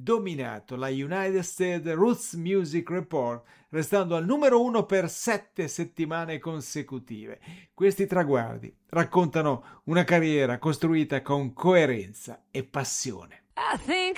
dominato la United States Roots Music Report, restando al numero 1 per 7 settimane consecutive. Questi traguardi raccontano una carriera costruita con coerenza e passione. I think